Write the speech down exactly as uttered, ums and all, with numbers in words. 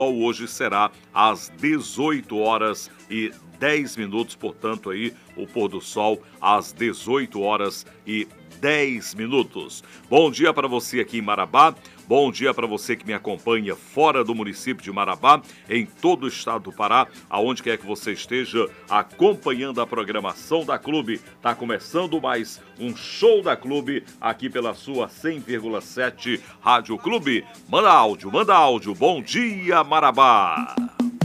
hoje será às dezoito horas e dez minutos, portanto aí o pôr do sol às dezoito horas e dez minutos. Bom dia para você aqui em Marabá, bom dia para você que me acompanha fora do município de Marabá, em todo o estado do Pará, aonde quer que você esteja acompanhando a programação da Clube. Tá começando mais um show da Clube aqui pela sua cem vírgula sete Rádio Clube. Manda áudio, manda áudio. Bom dia, Marabá.